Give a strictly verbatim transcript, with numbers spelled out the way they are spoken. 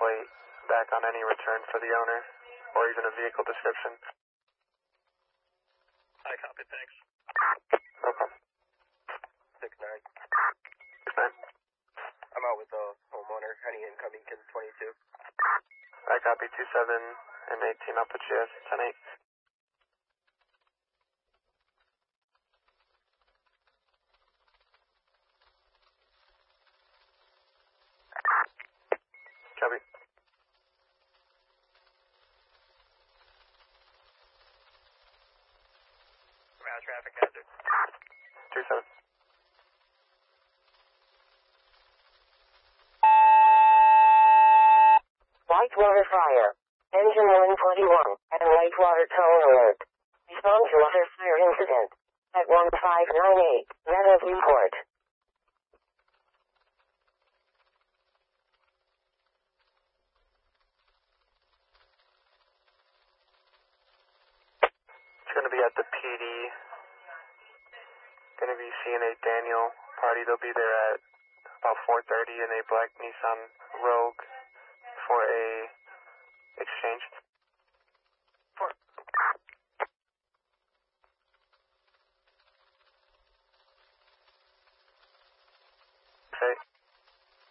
plate back on any return for the owner, or even a vehicle description. I copy, thanks. No problem. six nine. six nine. I'm out with the homeowner. Any incoming can twenty-two. I copy two seven and eighteen. I'll put you as ten eight. Copy. Ground traffic hazard. two seven. Whitewater fire. Engine one twenty-one and Whitewater tow alert. Respond to other fire incident at one five nine eight. Meadows report. It's going to be at the P D. Going to be seeing a Daniel party. They'll be there at about four thirty in a black Nissan Rogue for a exchange.